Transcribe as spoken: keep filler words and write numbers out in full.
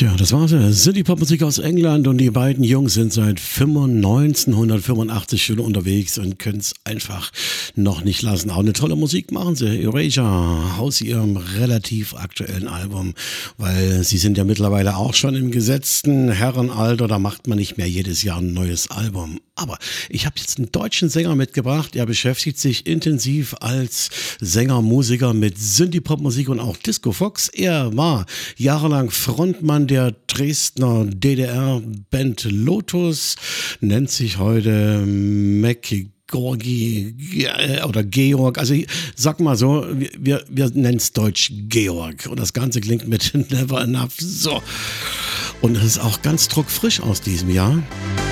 Tja, das war's ja. City-Pop-Musik aus England und die beiden Jungs sind seit neunzehnhundertfünfundachtzig schon unterwegs und können es einfach noch nicht lassen. Auch eine tolle Musik machen sie. Erasure aus ihrem relativ aktuellen Album, weil sie sind ja mittlerweile auch schon im gesetzten Herrenalter, da macht man nicht mehr jedes Jahr ein neues Album. Aber ich habe jetzt einen deutschen Sänger mitgebracht, der beschäftigt sich intensiv als Sänger, Musiker mit Synthie-Pop-Musik und auch Disco Fox. Er war jahrelang Frontmann der Dresdner D D R-Band Lotus, nennt sich heute Mac Gorgi oder Georg, also sag mal so, wir, wir nennen es deutsch Georg und das Ganze klingt mit Never Enough so. Und es ist auch ganz druckfrisch aus diesem Jahr.